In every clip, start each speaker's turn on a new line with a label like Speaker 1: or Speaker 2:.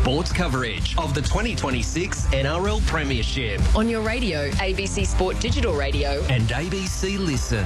Speaker 1: sports coverage of the 2026 NRL Premiership
Speaker 2: on your radio, ABC Sport Digital Radio
Speaker 1: and ABC Listen.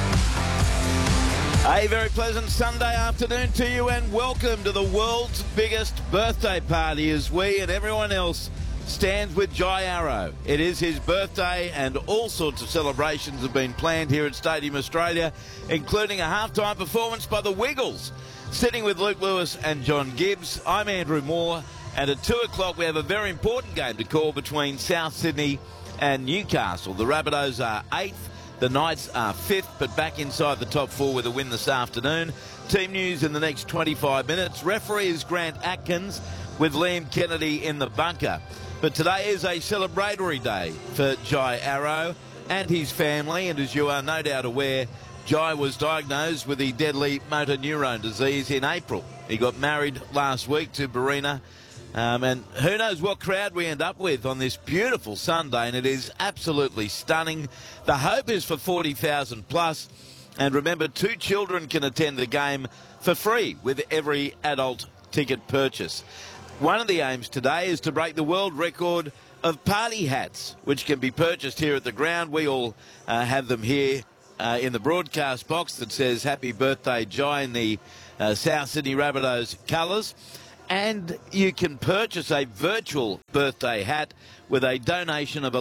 Speaker 3: A very pleasant Sunday afternoon to you and welcome to the world's biggest birthday party as we and everyone else stands with Jai Arrow. It is his birthday and all sorts of celebrations have been planned here at Stadium Australia, including a halftime performance by the Wiggles. Sitting with Luke Lewis and John Gibbs, I'm Andrew Moore, and at 2 o'clock we have a very important game to call between South Sydney and Newcastle. The Rabbitohs are 8th, the Knights are 5th, but back inside the top 4 with a win this afternoon. Team news in the next 25 minutes. Referee is Grant Atkins with Liam Kennedy in the bunker. But today is a celebratory day for Jai Arrow and his family, and as you are no doubt aware, Jai was diagnosed with the deadly motor neurone disease in April. He got married last week to Barina, and who knows what crowd we end up with on this beautiful Sunday, and it is absolutely stunning. The hope is for 40,000 plus, and remember, 2 children can attend the game for free with every adult ticket purchase. One of the aims today is to break the world record of party hats, which can be purchased here at the ground. We all have them here in the broadcast box that says Happy Birthday Jai in the South Sydney Rabbitohs colours. And you can purchase a virtual birthday hat with a donation of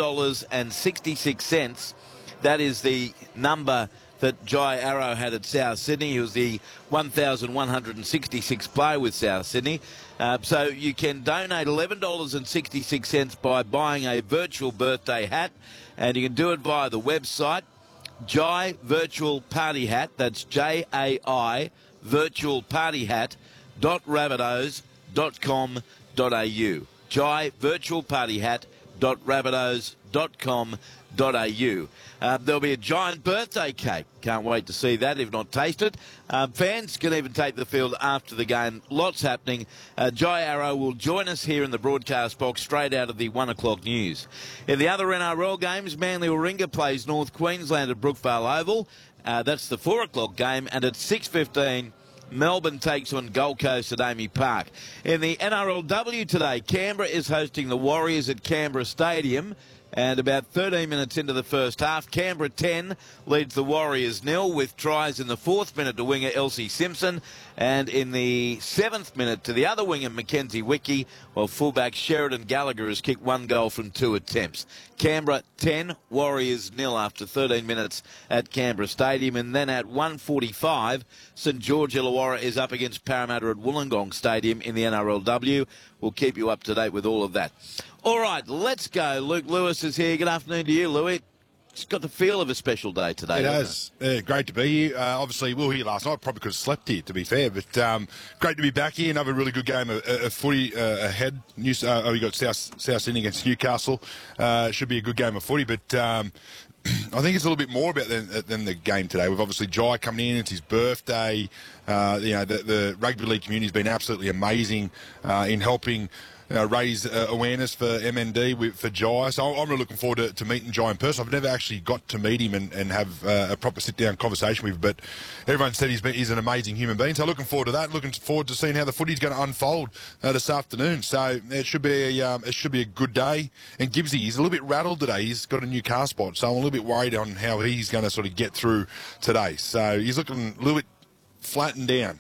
Speaker 3: $11.66. That is the number that Jai Arrow had at South Sydney. He was the 1,166th player with South Sydney. So you can donate $11.66 by buying a virtual birthday hat, and you can do it via the website, Jai Virtual Party Hat. That's JAI Virtual Party Hat.rabbitohs.com.au. Jai Virtual Party Hat.rabbitohs.com.au. There'll be a giant birthday cake. Can't wait to see that, if not taste it. Fans can even take the field after the game. Lots happening. Jai Arrow will join us here in the broadcast box straight out of the 1 o'clock news. In the other NRL games, Manly Warringah plays North Queensland at Brookvale Oval. That's the 4 o'clock game, and at 6:15, Melbourne takes on Gold Coast at Amy Park. In the NRLW today, Canberra is hosting the Warriors at Canberra Stadium. And about 13 minutes into the first half, Canberra 10 leads the Warriors 0 with tries in the 4th minute to winger Elsie Simpson, and in the 7th minute to the other winger Mackenzie Wiki, while fullback Sheridan Gallagher has kicked 1 goal from 2 attempts. Canberra 10, Warriors 0 after 13 minutes at Canberra Stadium, and then at 1:45, St George Illawarra is up against Parramatta at Wollongong Stadium in the NRLW. We'll keep you up to date with all of that. All right, let's go. Luke Lewis is here. Good afternoon to you, Louis. It's got the feel of a special day today.
Speaker 4: It has. Great to be here. Obviously, we were here last night. Probably could have slept here, to be fair. But great to be back here. Another really good game of footy ahead. We got South Sydney against Newcastle. Should be a good game of footy. But I think it's a little bit more about than the game today. We've obviously Jai coming in. It's his birthday. The rugby league community has been absolutely amazing in helping raise awareness for MND for Jai. So I'm really looking forward to meeting Jai in person. I've never actually got to meet him and have a proper sit-down conversation with him, but everyone said he's an amazing human being. So looking forward to that. Looking forward to seeing how the footy's going to unfold this afternoon. So it should be a good day. And Gibbsy, he's a little bit rattled today. He's got a new car spot, so I'm a little bit worried on how he's going to sort of get through today. So he's looking a little bit flattened down.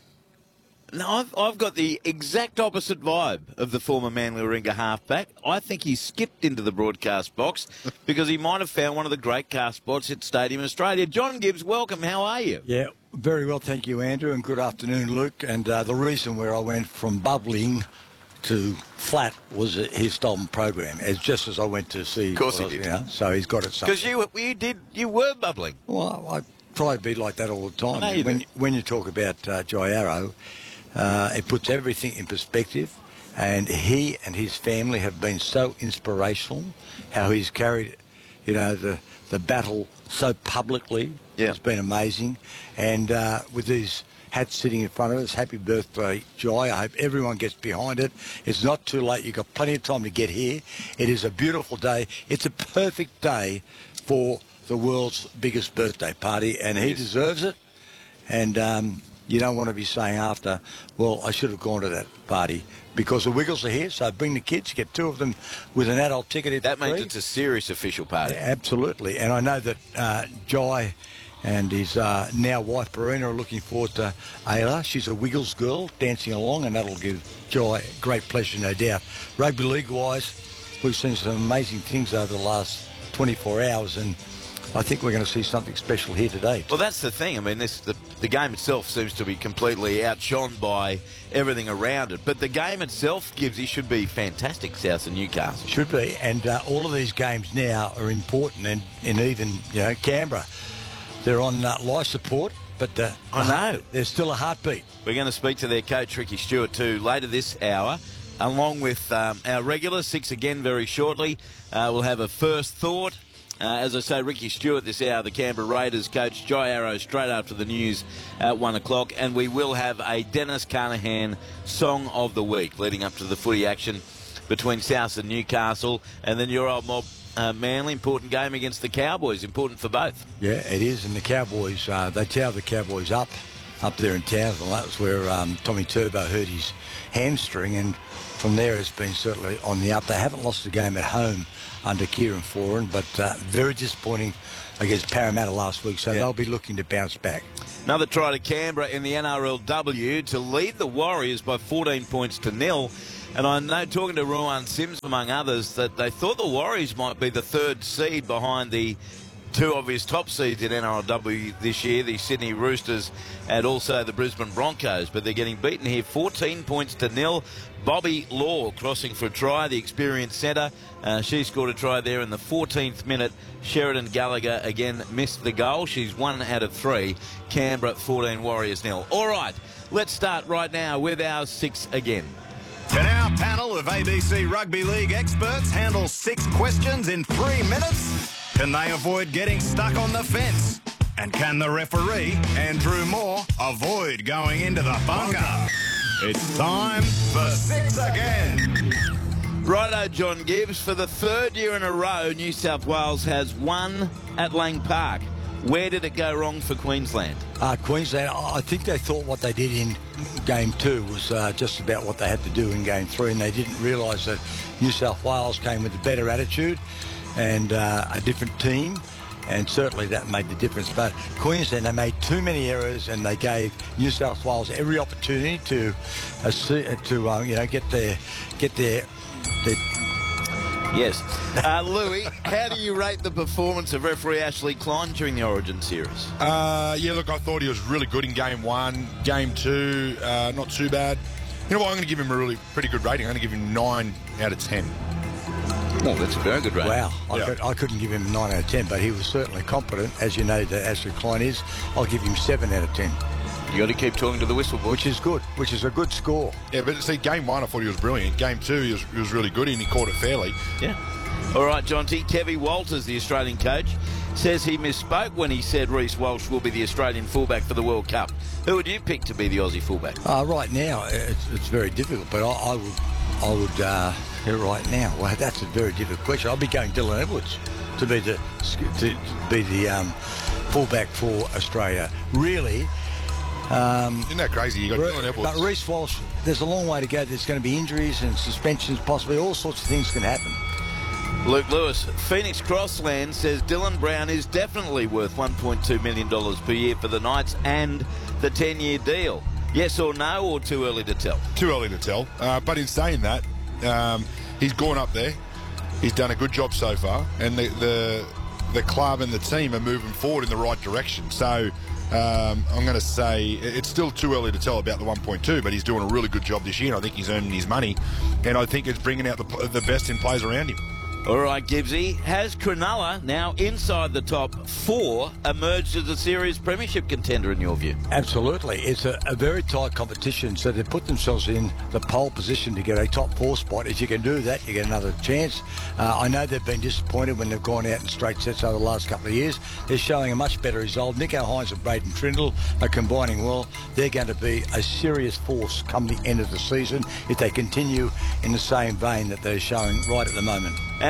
Speaker 3: No, I've got the exact opposite vibe of the former Manly Warringah halfback. I think he skipped into the broadcast box because he might have found one of the great car spots at Stadium Australia. John Gibbs, welcome. How are you?
Speaker 5: Yeah, very well, thank you, Andrew, and good afternoon, Luke. And the reason where I went from bubbling to flat was his Stolen program, just as I went to see.
Speaker 3: Of course he did.
Speaker 5: You know, so he's got it.
Speaker 3: Because you were bubbling.
Speaker 5: Well, I try to be like that all the time. When you talk about Jai Arrow, it puts everything in perspective, and he and his family have been so inspirational. How he's carried, the battle so publicly.
Speaker 3: Yeah.
Speaker 5: It's been amazing, and with these hats sitting in front of us, happy birthday, Jai. I hope everyone gets behind it. It's not too late. You've got plenty of time to get here. It is a beautiful day. It's a perfect day for the world's biggest birthday party, and he deserves it. And you don't want to be saying after, well, I should have gone to that party, because the Wiggles are here, so bring the kids, get 2 of them with an adult ticket.
Speaker 3: That means it's a serious official party.
Speaker 5: Yeah, absolutely. And I know that Jai and his now wife, Barina, are looking forward to Ayla. She's a Wiggles girl, dancing along, and that'll give Jai great pleasure, no doubt. Rugby league-wise, we've seen some amazing things over the last 24 hours, and I think we're going to see something special here today.
Speaker 3: Well, that's the thing. I mean, the game itself seems to be completely outshone by everything around it. But the game itself, Gibbsy, should be fantastic, South and Newcastle.
Speaker 5: Should be. And all of these games now are important. And even, Canberra, they're on life support. But
Speaker 3: I know.
Speaker 5: There's still a heartbeat.
Speaker 3: We're going to speak to their coach, Ricky Stewart, too, later this hour, along with our regular 6 again very shortly. We'll have a first thought. As I say, Ricky Stewart this hour, the Canberra Raiders coach, Jai Arrow straight after the news at 1 o'clock. And we will have a Dennis Carnahan Song of the Week leading up to the footy action between South and Newcastle. And then your old mob, Manly, important game against the Cowboys, important for both.
Speaker 5: Yeah, it is. And the Cowboys, they towed the Cowboys up there in Townsville. That was where Tommy Turbo hurt his hamstring. And from there, it's been certainly on the up. They haven't lost a game at home under Kieran Foran, but very disappointing against Parramatta last week, so they'll be looking to bounce back.
Speaker 3: Another try to Canberra in the NRLW to lead the Warriors by 14 points to 0. And I know, talking to Ruan Sims, among others, that they thought the Warriors might be the 3rd seed behind the 2 obvious top seeds in NRLW this year, the Sydney Roosters and also the Brisbane Broncos. But they're getting beaten here 14 points to 0. Bobby Law crossing for a try, the experienced centre. She scored a try there in the 14th minute. Sheridan Gallagher again missed the goal. She's 1 out of 3. Canberra 14, Warriors 0. All right, let's start right now with our 6 again.
Speaker 6: Can our panel of ABC Rugby League experts handle 6 questions in 3 minutes? Can they avoid getting stuck on the fence? And can the referee, Andrew Moore, avoid going into the bunker? It's time for 6 again.
Speaker 3: Righto, John Gibbs. For the 3rd year in a row, New South Wales has won at Lang Park. Where did it go wrong for Queensland?
Speaker 5: Queensland, I think they thought what they did in Game 2 was just about what they had to do in Game 3, and they didn't realise that New South Wales came with a better attitude and a different team, and certainly that made the difference. But Queensland, they made too many errors, and they gave New South Wales every opportunity to get their.
Speaker 3: Yes. Louis, how do you rate the performance of referee Ashley Klein during the Origin series?
Speaker 4: Look, I thought he was really good in Game 1. Game 2, not too bad. You know what, I'm going to give him a pretty good rating. I'm going to give him 9 out of 10.
Speaker 3: Oh, that's a very good rating.
Speaker 5: Wow. I couldn't give him 9 out of 10, but he was certainly competent, as you know that Ashley Klein is. I'll give him 7 out of 10.
Speaker 3: You got to keep talking to the whistle, boy.
Speaker 5: Which is good, which is a good score.
Speaker 4: Yeah, but see, Game 1 I thought he was brilliant. Game 2 he was really good and he caught it fairly.
Speaker 3: Yeah. All right, John T. Kevy Walters, the Australian coach, says he misspoke when he said Reece Walsh will be the Australian fullback for the World Cup. Who would you pick to be the Aussie fullback?
Speaker 5: Right now, it's very difficult, but I would right now. Well, that's a very difficult question. I'll be going Dylan Edwards to be the fullback for Australia. Really.
Speaker 4: Isn't that crazy? You got Dylan Edwards.
Speaker 5: But Reece Walsh, there's a long way to go. There's going to be injuries and suspensions, possibly all sorts of things can happen.
Speaker 3: Luke Lewis, Phoenix Crossland says Dylan Brown is definitely worth $1.2 million per year for the Knights and the 10-year deal. Yes or no, or too early to tell?
Speaker 4: Too early to tell. But in saying that, he's gone up there. He's done a good job so far, and the club and the team are moving forward in the right direction. So I'm going to say it's still too early to tell about the 1.2, but he's doing a really good job this year. I think he's earning his money, and I think it's bringing out the best in players around him.
Speaker 3: All right, Gibbsy. Has Cronulla, now inside the top 4, emerged as a serious premiership contender in your view?
Speaker 5: Absolutely. It's a very tight competition, so they put themselves in the pole position to get a top 4 spot. If you can do that, you get another chance. I know they've been disappointed when they've gone out in straight sets over the last couple of years. They're showing a much better result. Nico Hines and Braden Trindle are combining well. They're going to be a serious force come the end of the season if they continue in the same vein that they're showing right at the moment.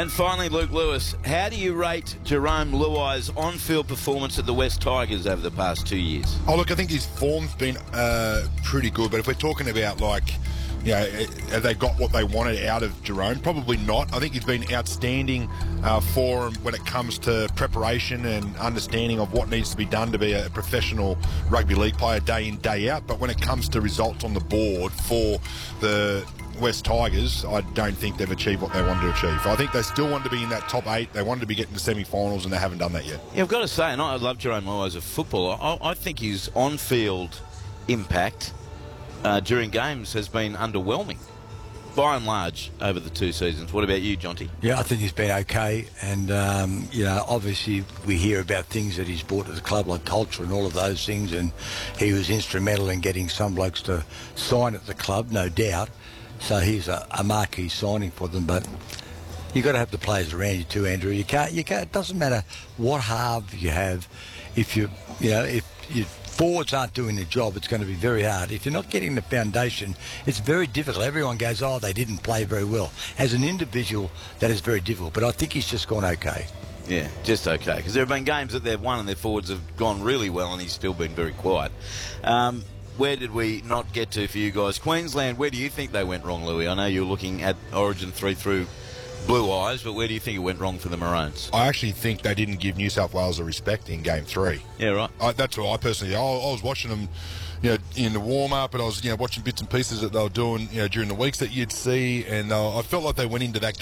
Speaker 3: And finally, Luke Lewis, how do you rate Jerome Luai's on-field performance at the West Tigers over the past 2 years?
Speaker 4: Oh, look, I think his form's been pretty good, but if we're talking about, like, you know, have they got what they wanted out of Jerome? Probably not. I think he's been outstanding for him when it comes to preparation and understanding of what needs to be done to be a professional rugby league player day in, day out. But when it comes to results on the board for the West Tigers, I don't think they've achieved what they wanted to achieve. I think they still want to be in that top 8. They wanted to be getting to semi-finals, and they haven't done that yet.
Speaker 3: Yeah, I've got to say, and I love Jerome Luai as a footballer, I think his on-field impact during games has been underwhelming, by and large, over the 2 seasons. What about you, Jonty?
Speaker 5: Yeah, I think he's been okay, and you know, obviously we hear about things that he's brought to the club, like culture and all of those things, and he was instrumental in getting some blokes to sign at the club, no doubt. So he's a marquee signing for them, but you've got to have the players around you too, Andrew. You can't. It doesn't matter what half you have. If your forwards aren't doing the job, it's going to be very hard. If you're not getting the foundation, it's very difficult. Everyone goes, oh, they didn't play very well. As an individual, that is very difficult. But I think he's just gone okay.
Speaker 3: Yeah, just okay. Because there have been games that they've won and their forwards have gone really well, and he's still been very quiet. Where did we not get to for you guys? Queensland, where do you think they went wrong, Louis? I know you're looking at Origin 3 through Blue Eyes, but where do you think it went wrong for the Maroons?
Speaker 4: I actually think they didn't give New South Wales a respect in Game 3.
Speaker 3: Yeah, right.
Speaker 4: That's what I personally. I was watching them, you know, in the warm-up, and I was, you know, watching bits and pieces that they were doing, you know, during the weeks that you'd see, and I felt like they went into that game